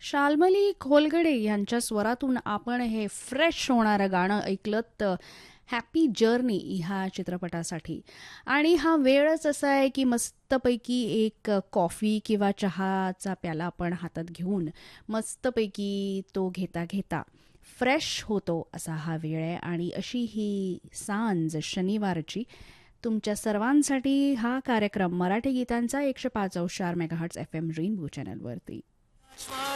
शाल्मली खोलगडे यांच्या स्वरातून आपण हे फ्रेश होणारं गाणं ऐकलं हॅपी जर्नी ह्या चित्रपटासाठी. आणि हा वेळच असा आहे की मस्तपैकी एक कॉफी किंवा चहाचा प्याला आपण हातात घेऊन मस्तपैकी तो घेता घेता फ्रेश होतो असा हा वेळ आहे. आणि अशी ही सांज शनिवारची तुमच्या सर्वांसाठी हा कार्यक्रम मराठी गीतांचा 105.4 मेगाहर्ट्झ FM रेनबो चॅनलवरती.